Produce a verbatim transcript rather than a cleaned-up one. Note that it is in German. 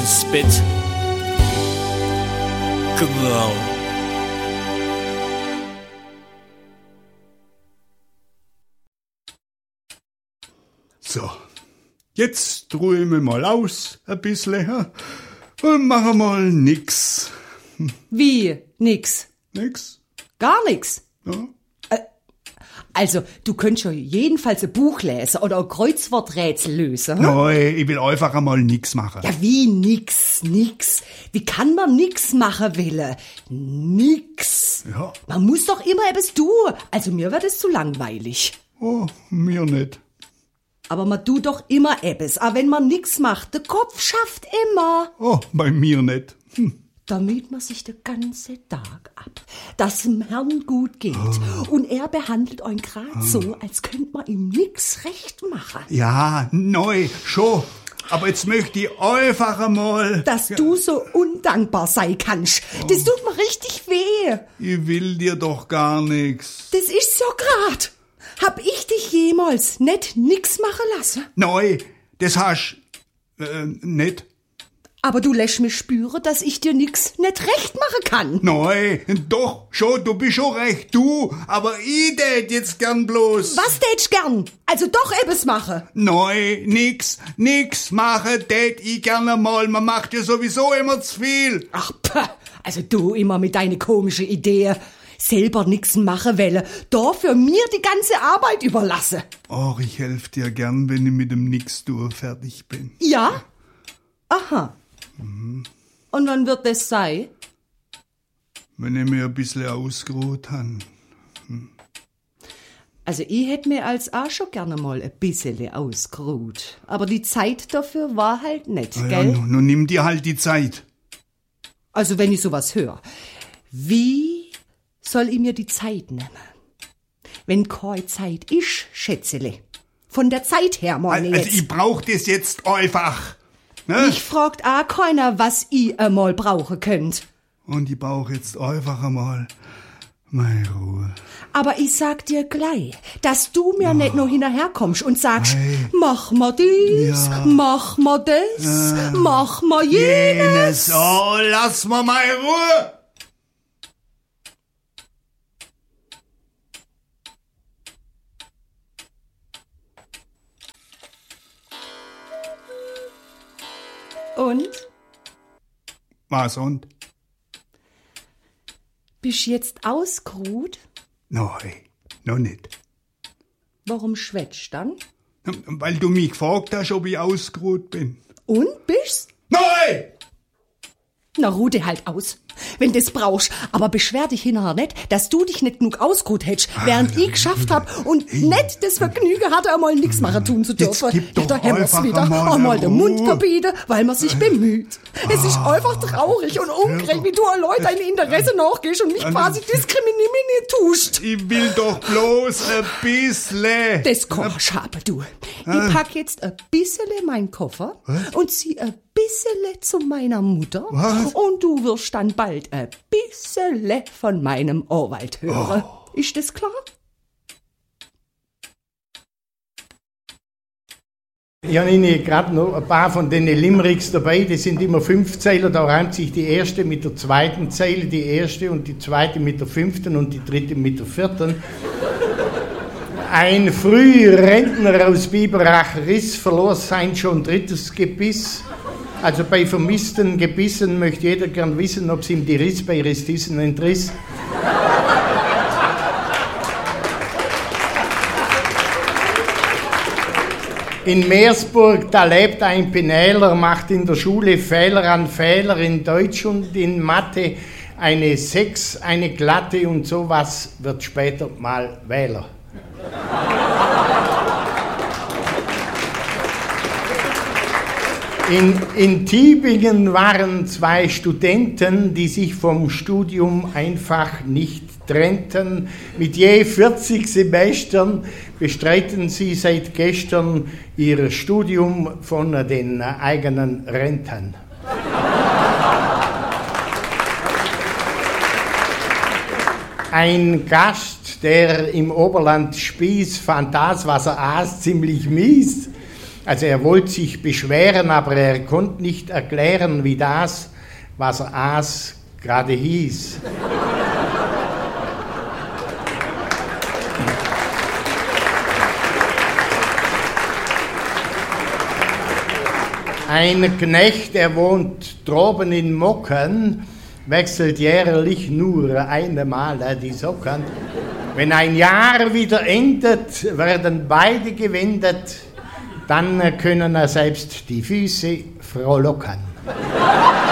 ins Bett. Genau. So, jetzt ruhen wir mal aus, ein bisschen, ja? Und machen mal nix. Wie? Nix? Nix? Gar nix? Ja. Also, du könntest ja jedenfalls ein Buch lesen oder ein Kreuzworträtsel lösen. Hm? Nein, ich will einfach einmal nix machen. Ja, wie nix, nix? Wie kann man nix machen wollen? Nix. Ja. Man muss doch immer etwas tun. Also mir wird es zu langweilig. Oh, mir nicht. Aber man tut doch immer etwas. Aber wenn man nix macht, der Kopf schafft immer. Oh, bei mir nicht. Hm. Damit man sich den ganzen Tag ab, dass dem Herrn gut geht. Oh. Und er behandelt euch grad oh. so, als könnte man ihm nix recht machen. Ja, neu, schon. Aber jetzt möchte ich einfach einmal... Dass ja. du so undankbar sein kannst. Oh. Das tut mir richtig weh. Ich will dir doch gar nix. Das ist so grad. Hab ich dich jemals nicht nix machen lassen? Neu, das hast äh, nicht. Aber du lässt mich spüren, dass ich dir nix nicht recht machen kann. Nein, doch, schon, du bist schon recht, du. Aber ich tät jetzt gern bloß. Was tätst gern? Also doch etwas machen. Nein, nix, nix machen tät ich gerne mal. Man macht ja sowieso immer zu viel. Ach, pah, also du immer mit deine komische Idee. Selber nix machen wollen, dafür mir die ganze Arbeit überlassen. Och, ich helf dir gern, wenn ich mit dem Nix-Tour fertig bin. Ja? Aha. Mhm. Und wann wird das sein? Wenn ich mir ein bisschen ausgeruht habe. Hm. Also ich hätte mir als auch schon gerne mal ein bisschen ausgeruht. Aber die Zeit dafür war halt nicht, Na gell? Ja, nun, nun nimm dir halt die Zeit. Also wenn ich sowas höre, wie soll ich mir die Zeit nehmen? Wenn keine Zeit ist, Schätzele. Von der Zeit her, meine ich Also jetzt. ich brauch das jetzt einfach. Ne? Mich fragt auch keiner, was ich einmal brauchen könnt. Und ich brauch jetzt einfach einmal meine Ruhe. Aber ich sag dir gleich, dass du mir Ja. nicht nur hinterherkommst und sagst, Ei. mach mal dies, Ja. mach mal das, Äh. mach mal jenes. Jenes, oh, lass mal meine Ruhe. Und? Was und? Bist jetzt ausgeruht? Nein, noch nicht. Warum schwätzt dann? Weil du mich gefragt hast, ob ich ausgeruht bin. Und bist? Nein! Na, ruh dich halt aus, wenn das brauchst. Aber beschwer dich hinterher nicht, dass du dich nicht genug ausgeruht hättest, während ich geschafft hab und nicht das Vergnügen hatte, einmal nichts machen tun zu dürfen. Jetzt gib doch da haben wir's einfach wieder, einmal einmal den Ruhe. Mund verbieten, weil man sich bemüht. Es ist einfach traurig und ungerecht, wie du an Leute deine Interesse nachgehst und mich quasi diskriminiert tust. Ich will doch bloß ein bisschen. Das kannst du haben, du. Ich pack jetzt ein bisschen meinen Koffer und zieh ein bisschen zu meiner Mutter. Was? Und du wirst dann bald ein bisschen von meinem Urwald hören. Oh. Ist das klar? Ich habe Ihnen gerade noch ein paar von den Limericks dabei, das sind immer fünf Zeilen, da reimt sich die erste mit der zweiten Zeile, die erste und die zweite mit der fünften und die dritte mit der vierten. Ein Frührentner aus Biberach Riss verlor sein schon drittes Gebiss. Also bei vermissten Gebissen möchte jeder gern wissen, ob es ihm die Riss bei Ristissen entriss. In Meersburg, da lebt ein Penäler, macht in der Schule Fehler an Fehler, in Deutsch und in Mathe eine Sechs, eine Glatte und sowas wird später mal Wähler. In, in Tübingen waren zwei Studenten, die sich vom Studium einfach nicht trennten. Mit je vierzig Semestern bestreiten sie seit gestern ihr Studium von den eigenen Renten. Ein Gast, der im Oberland spieß, fand das, was er aß, ziemlich mies. Also er wollte sich beschweren, aber er konnte nicht erklären, wie das, was er aß, gerade hieß. Ein Knecht, der wohnt droben in Mockern, wechselt jährlich nur einmal die Socken. Wenn ein Jahr wieder endet, werden beide gewendet, dann können er selbst die Füße frohlocken.